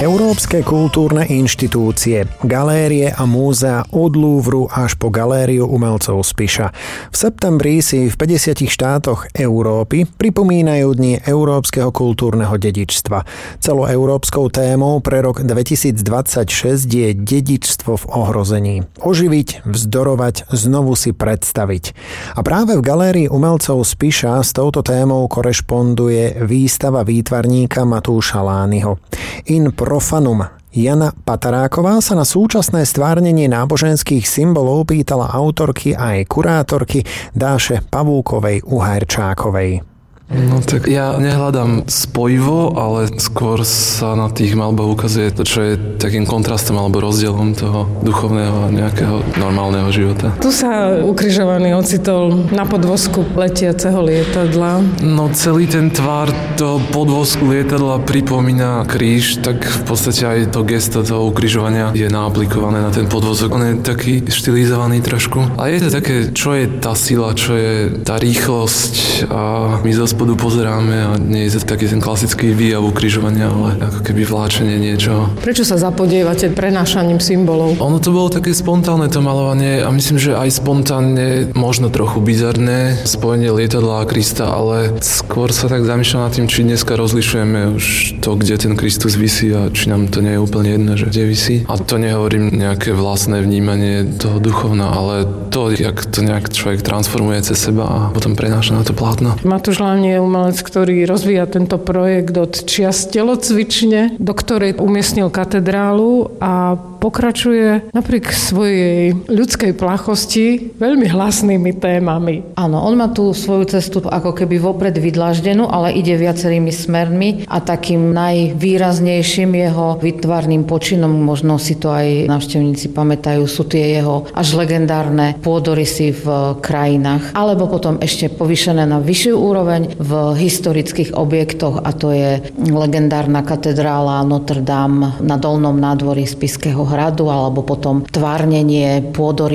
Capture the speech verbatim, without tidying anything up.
Európske kultúrne inštitúcie, galérie a múzea od Louvru až po galériu umelcov Spiša. V septembri si v päťdesiatich štátoch Európy pripomínajú dni európskeho kultúrneho dedičstva. Celoeurópskou témou pre rok dvetisícdvadsaťšesť je dedičstvo v ohrození. Oživiť, vzdorovať, znovu si predstaviť. A práve v galérii umelcov Spiša s touto témou korešponduje výstava výtvarníka Matúša Lányho. In profanum. Jana Pataráková sa na súčasné stvárnenie náboženských symbolov pýtala autorky a aj kurátorky Dáše Pavúkovej-Uherčákovej. No tak ja nehľadám spojivo, ale skôr sa na tých malbách ukazuje to, čo je takým kontrastom alebo rozdielom toho duchovného a nejakého normálneho života. Tu sa ukrižovaný ocitol na podvozku letiaceho lietadla. No celý ten tvár toho podvozku lietadla pripomína kríž, tak v podstate aj to gesto toho ukrižovania je naaplikované na ten podvozok. On je taký štilizovaný trošku. A je to také, čo je tá sila, čo je tá rýchlosť a my zo spodu pozeráme a nie je to taký ten klasický výjav ukrižovania, ale ako keby vláčenie niečoho. Prečo sa zapodievate prenášaním symbolov? Ono to bolo také spontánne to malovanie a myslím, že aj spontánne možno trochu bizarné spojenie lietadla a Krista, ale skôr sa tak zamýšľam nad tým, či dneska rozlišujeme už to, kde ten Kristus visí a či nám to nie je úplne jedno, že kde visí. A to nehovorím nejaké vlastné vnímanie toho duchovna, ale to, jak to nejak človek transformuje cez seba a potom prenáša na to plátno. Matúš Lányho je umelec, ktorý rozvíja tento projekt od čias telocvične, do ktorej umiestnil katedrálu a pokračuje napriek svojej ľudskej plachosti veľmi hlasnými témami. Áno, on má tú svoju cestu ako keby vopred vydláždenú, ale ide viacerými smermi a takým najvýraznejším jeho výtvarným počinom, možno si to aj návštevníci pamätajú, sú tie jeho až legendárne pôdorysy v krajinách, alebo potom ešte povýšené na vyššiu úroveň v historických objektoch a to je legendárna katedrála Notre Dame na dolnom nádvorí Spišského hradu alebo potom tvárnenie pôdorysov